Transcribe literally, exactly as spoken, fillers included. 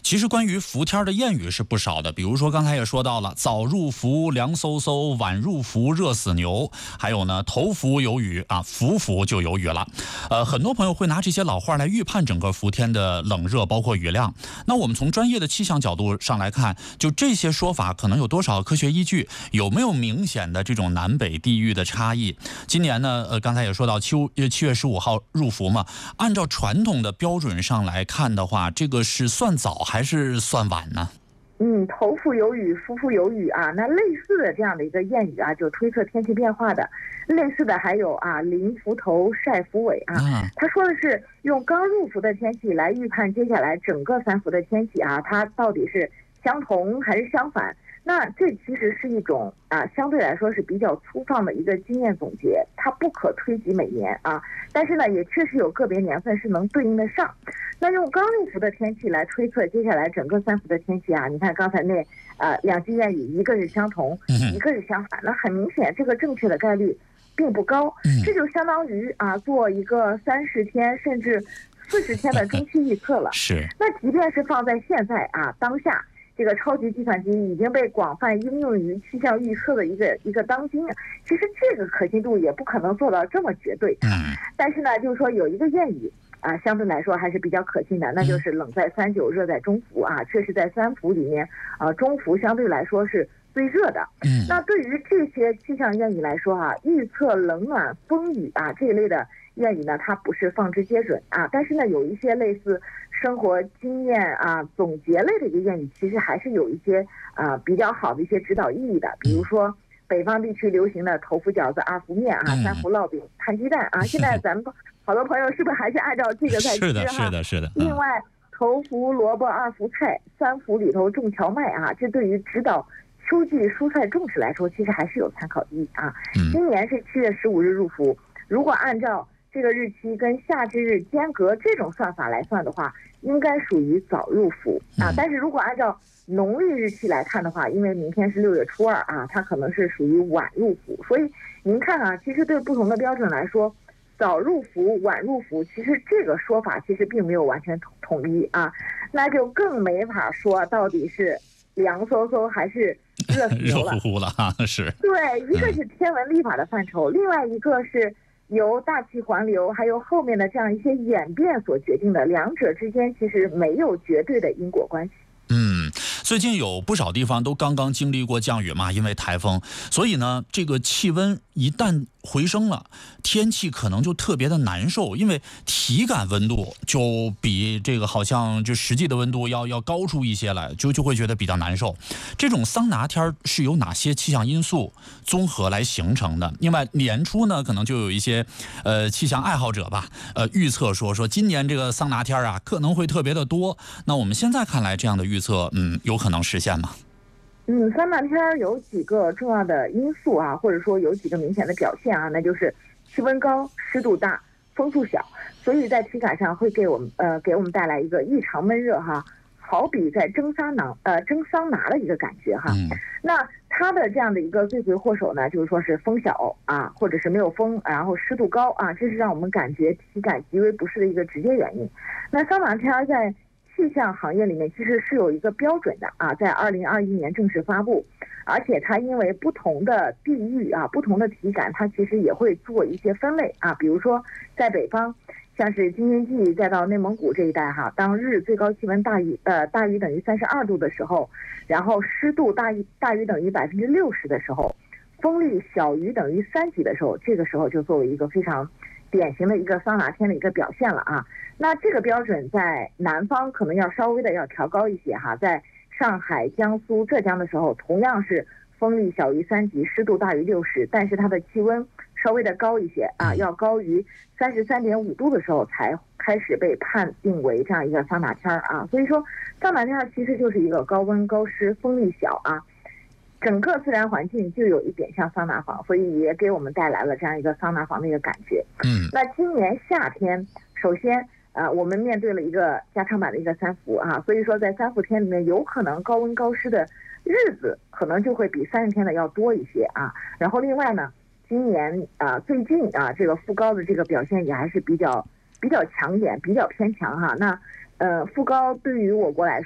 其实关于伏天的谚语是不少的，比如说刚才也说到了，早入伏凉飕飕，晚入伏热死牛，还有呢，头伏有雨啊，伏伏就有雨了。呃，很多朋友会拿这些老话来预判整个伏天的冷热，包括雨量。那我们从专业的气象角度上来看，就这些说法可能有多少科学依据？有没有明显的这种南北地域的差异？今年呢，呃，刚才也说到七七月十五号入伏嘛，按照传统的标准上来看的话，这个是算早还是算晚呢？ 嗯，头伏有雨，伏伏有雨啊。那类似的这样的一个谚语啊，就推测天气变化的。类似的还有啊，临伏头，晒伏尾啊。他说的是用刚入伏的天气来预判接下来整个三伏的天气啊，它到底是相同还是相反？那这其实是一种啊，相对来说是比较粗放的一个经验总结，它不可推及每年啊。但是呢，也确实有个别年份是能对应得上。那用刚入伏的天气来推测接下来整个三伏的天气啊，你看刚才那呃两句谚语，一个是相同，一个是相反，那很明显这个正确的概率并不高。这就相当于啊做一个三十天甚至四十天的中期预测了。 是。 那即便是放在现在啊当下。这个超级计算机已经被广泛应用于气象预测的一个一个当今，其实这个可信度也不可能做到这么绝对。 嗯。 但是呢，就是说有一个谚语啊，相对来说还是比较可信的，那就是冷在三九，热在中伏啊。确实在三伏里面啊，中伏相对来说是最热的。 嗯。 那对于这些气象谚语来说啊，预测冷暖风雨啊这一类的谚语呢，它不是放之皆准啊。但是呢，有一些类似生活经验啊总结类的一个谚语，其实还是有一些啊比较好的一些指导意义的。比如说北方地区流行的头伏饺子二伏面啊，三伏烙饼摊鸡蛋啊，现在咱们好多朋友是不是还是按照这个在吃哈？ 是的，是的，是的。 另外头伏萝卜二伏菜，三伏里头种荞麦啊，这对于指导秋季蔬菜种植来说，其实还是有参考意义啊。今年是七月十五日入伏，如果按照这个日期跟夏至日间隔这种算法来算的话，应该属于早入伏啊。但是如果按照农历日期来看的话，因为明天是六月初二啊，它可能是属于晚入伏。所以您看啊，其实对不同的标准来说，早入伏、晚入伏，其实这个说法其实并没有完全统统一啊，那就更没法说到底是凉飕飕还是热死牛了。 热乎乎了哈，是。 对，一个是天文历法的范畴，另外一个是由大气环流还有后面的这样一些演变所决定的，两者之间其实没有绝对的因果关系。 嗯，最近有不少地方都刚刚经历过降雨嘛，因为台风，所以呢，这个气温一旦回升了，天气可能就特别的难受，因为体感温度就比这个好像就实际的温度要要高出一些来，就就会觉得比较难受。这种桑拿天是由哪些气象因素综合来形成的？另外年初呢，可能就有一些呃气象爱好者吧，呃预测说说今年这个桑拿天啊可能会特别的多。那我们现在看来，这样的预测，嗯，有可能实现吗？ 嗯，桑拿天有几个重要的因素啊，或者说有几个明显的表现啊，那就是气温高、湿度大、风速小，所以在体感上会给我们呃给我们带来一个异常闷热哈，好比在蒸桑拿呃蒸桑拿的一个感觉哈。 嗯、 那它的这样的一个罪魁祸首呢，就是说是风小啊，或者是没有风，然后湿度高啊，这是让我们感觉体感极为不适的一个直接原因。那桑拿天在气象行业里面其实是有一个标准的啊，在二零二一年正式发布，而且它因为不同的地域啊、不同的体感，它其实也会做一些分类啊。比如说在北方，像是京津冀再到内蒙古这一带哈，当日最高气温大于呃大于等于三十二度的时候，然后湿度大于大于等于百分之六十的时候，风力小于等于三级的时候，这个时候就作为一个非常典型的一个桑拿天的一个表现了啊。那这个标准在南方可能要稍微的要调高一些哈，在上海、江苏、浙江的时候，同样是风力小于三级，湿度大于六十，但是它的气温稍微的高一些啊，要高于三十三点五度的时候才开始被判定为这样一个桑拿天啊。所以说，桑拿天其实就是一个高温、高湿、风力小啊，整个自然环境就有一点像桑拿房，所以也给我们带来了这样一个桑拿房的一个感觉。 嗯， 那今年夏天，首先。呃，我们面对了一个加长版的一个三伏啊，所以说在三伏天里面，有可能高温高湿的日子可能就会比三十天的要多一些啊。然后另外呢，今年啊最近啊这个副高的这个表现也还是比较比较抢眼，比较偏强哈。那呃副高对于我国来说。